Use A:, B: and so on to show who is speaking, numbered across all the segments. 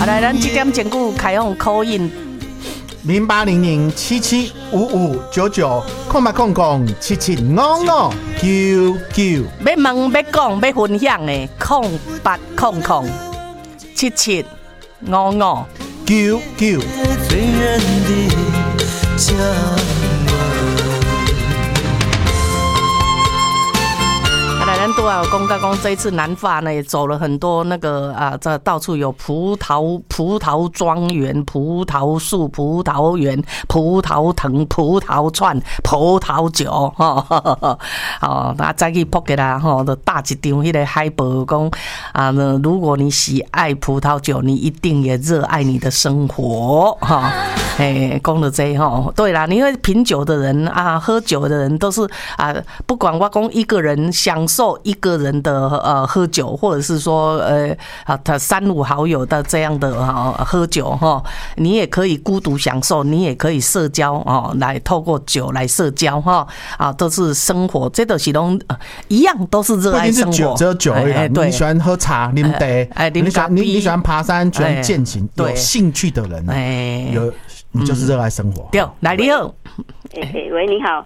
A: 好来，咱这点前句开放call in。
B: 0800775599，08007799，
A: 要问要讲要分享的，0800775599。
C: 醉人的将
A: 咱都要公告公，这一次南法呢也走了很多那个这到处有葡萄庄园、葡萄树、葡萄园、葡萄藤、葡萄串、葡萄酒，再去扑给他就搭一张迄个海报讲如果你喜爱葡萄酒，你一定也热爱你的生活讲到这对啦，因为品酒的人喝酒的人都是不管我讲一个人享受一个人的喝酒，或者是说他3-5好友的这样的喝酒你也可以孤独享受，你也可以社交来透过酒来社交都是生活，这都是都一样，都是热爱生活。
B: 不一定是酒，只有酒而已。你喜欢喝茶、喝茶，你喜欢爬山、喜欢健行，有兴趣的人你就是热爱生活。
A: 对，来你好。
D: 喂，你好。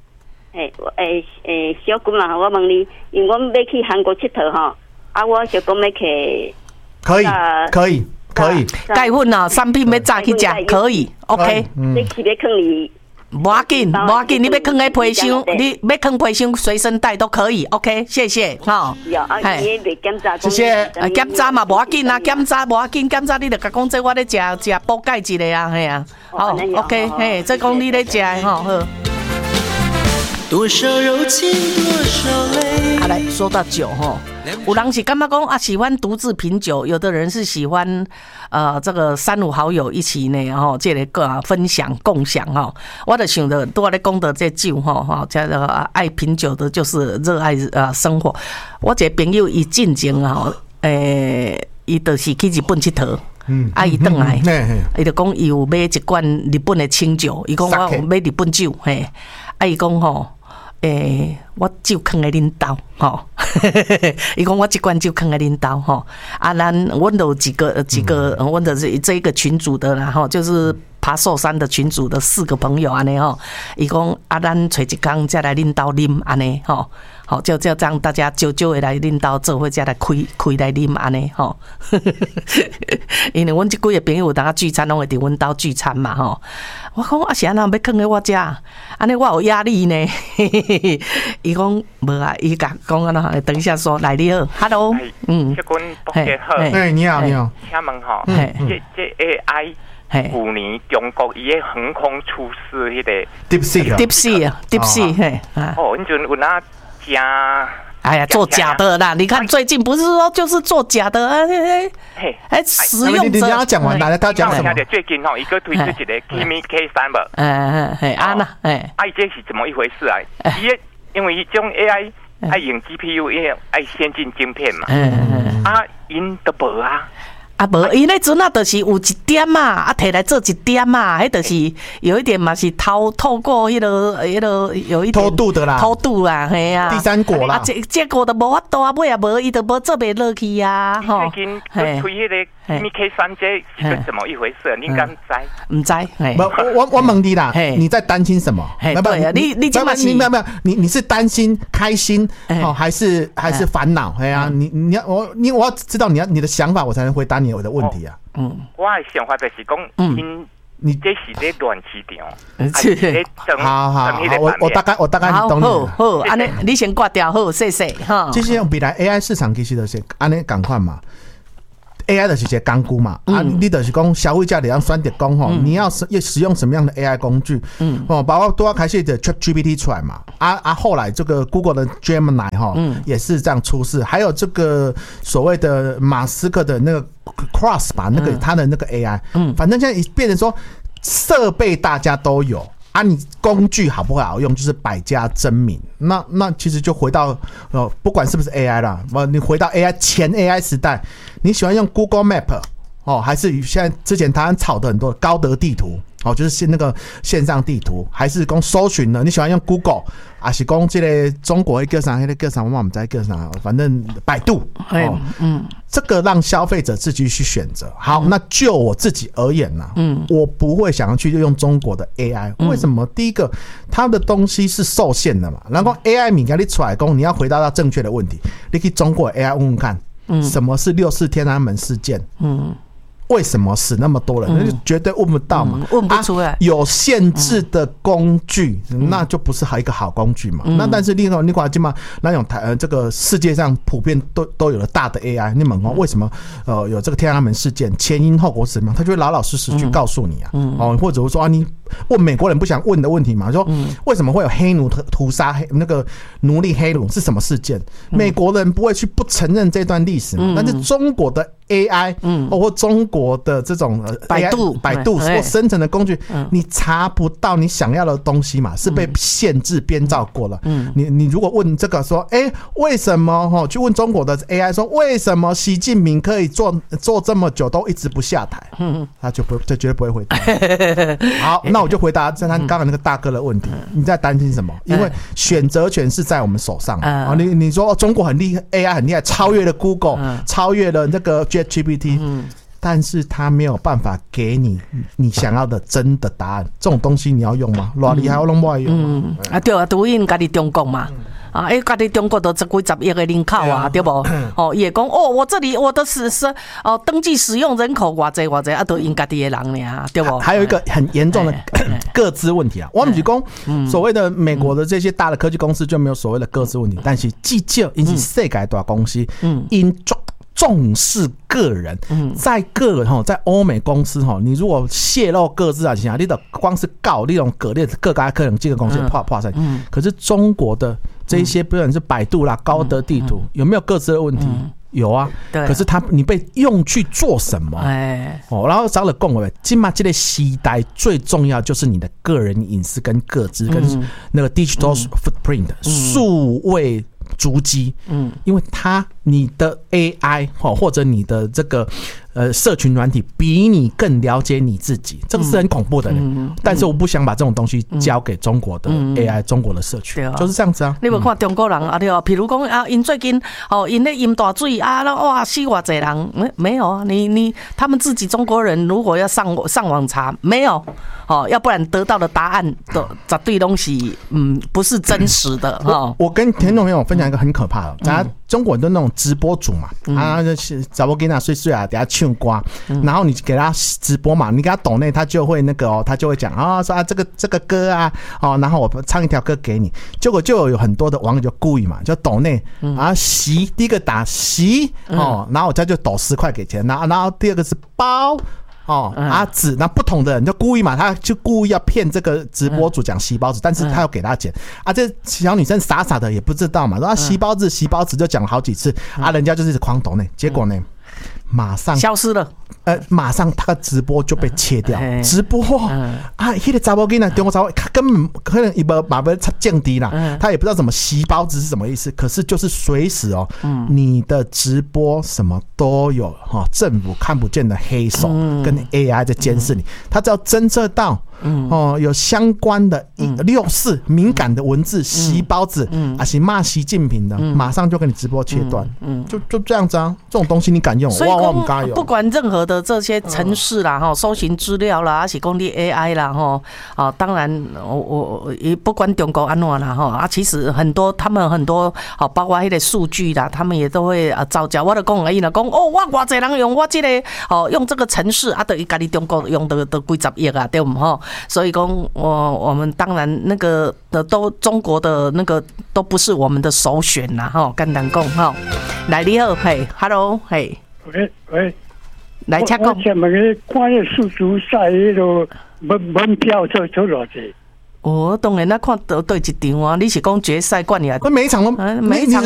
D: 小姑嘛，我问你，因为我们要去韩国佚佗我就讲要去。
B: 可以。
A: 钙粉产品要早去吃，可以 ，OK。
D: 你是要放你？
A: 无要紧，你要放在皮箱，你要放皮箱随身带都可以 ，OK， 谢谢
B: 谢谢。
A: 检查嘛无要紧检查无要紧，检查你就甲讲这我咧食补钙质的嘿好 ，OK， 这讲你咧食的好。
C: 多少柔情多少泪。
A: 来说到酒有人是感觉讲喜欢独自品酒，有的人是喜欢这个3-5好友一起呢这个分享共享我就想到拄仔咧讲到这酒这个爱品酒的就是热爱生活。我一个朋友伊进前伊就是去日本佚佗。伊转来，伊就讲伊有买一罐日本的清酒，伊讲我有买日本酒，伊讲我酒放在恁兜伊讲我这罐酒放在恁兜阮都有几个，阮的这一个群组的啦就是爬寿山的群组的4个朋友安尼伊讲咱找一天再来恁兜啉安尼好，就这样大家久久的来恁兜做伙，再来开来啉安尼因为阮这几个朋友大家聚餐拢会伫阮兜聚餐嘛我讲是安那要放在我家，安尼我有压力呢伊讲无伊讲安那等一下说来你好 ，Hello，
E: 这君大家好，
B: 你好，
E: 请问这 AI。去年中国伊个横空出世迄个
A: Deepseek，
E: 迄阵有哪加？
A: 哎呀，做假的啦！你看最近不是说就是做假的使用者。
B: 你让他讲完了，他讲什么？
E: 最近伊个推出一个 Kimi K3吧。这是怎么一回事啊？因为伊种 AI 爱用 GPU， 爱先进晶片嘛。因都无
A: 无，伊那阵就是有一点摕来做一点迄就是有一点嘛是透过迄个有一点
B: 偷渡的啦，
A: 偷渡啊，嘿啊，
B: 第三国啦，
A: 这个都无法度尾也无，伊都无做袂落去啊，
E: 最近推迄个 MK3，这是怎么一回事？你敢
A: 唔知？
B: 我问你啦，你在担心什么？
A: 对啊，你这么是
B: 没有，你是担心、开心还是烦恼？你我要知道你的想法，我才能回答你的问题啊。
E: 我的想法就是讲，你这是在乱市场，
B: 好，我大概懂你。
A: 好，安尼你先挂掉，好，谢谢哈。
B: 这些未来 AI 市场其实就是安尼同款嘛。AI 就是一个工具嘛，你就是讲消费者你要选择讲你要使用什么样的 AI 工具，包括都要开始的 ChatGPT 出来嘛，后来这个 Google 的 Gemini 也是这样出世，还有这个所谓的马斯克的那个 Cross 吧，那个他的那个 AI，反正现在变成说设备大家都有。你工具好不好用，就是百家争鸣。那其实就回到不管是不是 AI 啦，你回到 AI 前 AI 时代，你喜欢用 Google Map 还是现在之前台湾炒的很多高德地图就是那个线上地图，还是讲搜寻呢？你喜欢用 Google， 还是讲这个中国叫啥？那个叫啥？我们在叫啥？反正百度。这个让消费者自己去选择。好，那就我自己而言呢，我不会想要去用中国的 AI。为什么？第一个，它的东西是受限的嘛。然后 AI 物件你出来讲，你要回答到正确的问题，你去中国的 AI 问问看，什么是6四天安门事件？为什么死那么多人？那就绝对问不到嘛，
A: 问不出来。
B: 有限制的工具，那就不是一个好工具嘛。那但是另外，你看今嘛那种这个世界上普遍都有了大的 AI， 你们为什么有这个天安门事件前因后果是什么？他就会老老实实去告诉你啊。或者说你问美国人不想问的问题嘛，说为什么会有黑奴屠杀那个奴隶黑奴是什么事件？美国人不会去不承认这段历史嘛。但是中国的 AI，或中国的这种百度或生成的工具，你查不到你想要的东西嘛，是被限制编造过了。你如果问这个说，为什么去问中国的 AI 说，为什么习近平可以做这么久都一直不下台？他就绝对不会回答。好，那我就回答他刚刚那个大哥的问题，你在担心什么？因为选择权是在我们手上啊。你说中国很厉害 ，AI 很厉害，超越了 Google，超越了那个 ChatGPT，但是他没有办法给你想要的真的答案。这种东西你要用吗？偌厉害我拢不爱用。
A: 对啊，都因家己中国嘛。家己中国都几十亿的人口啊，对不？也讲我这里我的登记使用人口偌济啊，都因家己的人呢，对不？
B: 还有一个很严重的个资问题啊。我们是讲所谓的美国的这些大的科技公司就没有所谓的个资问题，但是至少因是世界大公司，因重视个人，在欧美公司你如果泄露个资啊，你的光是告那种各家可能这个公司破产。可是中国的这一些不管是百度啦、高德地图，有没有个资的问题？有啊，可是你被用去做什么？然后找了讲了，今嘛这个时代最重要就是你的个人隐私跟个资跟那个 digital footprint 数位足迹。因为你的 AI 或者你的这个社群软体比你更了解你自己，这个是很恐怖的。但是我不想把这种东西交给中国的 AI，中国的社群，就是这样子啊。
A: 你有看中国人啊？对啊，譬如讲啊，因最近因咧淹大水啊，哇死偌济人，没有啊？他们自己中国人如果要上网查，没有要不然得到的答案都绝对东西不是真实的。
B: 我跟听众朋友分享一个很可怕的，大家中国的那种直播主嘛，找我给他睡啊，等下唱歌，然后你给他直播嘛，你给他抖内，他就会那个他就会讲说这个歌啊，然后我唱一条歌给你，结果就有很多的网友就故意嘛，就抖内洗，第一个打洗然后他就抖10块给钱，然后第二个是包。纸，那不同的人就故意嘛，他就故意要骗这个直播主讲洗包子，但是他要给他钱这小女生傻傻的也不知道嘛，然后洗包子就讲了好几次人家就是一直狂抖呢，结果呢马上
A: 消失了，
B: 马上他的直播就被切掉，直播那个查某囡仔中国查某根本可能把降低啦，他也不知道怎么洗包子是什么意思，可是就是随时你的直播什么都有政府看不见的黑手跟 AI 在监视你，他只要侦测到有相关的64敏感的文字，洗包子还是骂习近平的，马上就跟你直播切断，就这样子啊，这种东西你敢用？
A: 所以不管任何的这些程式啦，搜寻资料啦，还是讲你 AI 啦，当然我也不管中国安怎啦，其实他们很多包括那个数据啦，他们也都会造假。我就讲伊啦，讲我偌济人用我这个用这个程式就伊家己中国用的都几十亿啊，对不？所以讲我们当然那个都中国的那个都不是我们的首选啦，简单讲来你好，嘿 ，Hello， 嘿。
F: 喂，
A: 来请讲。
F: 我前面个看个世足赛迄个门票出偌济？
A: 当然看对一场啊，你是讲决赛冠亚？
B: 每一场都
A: 每一场。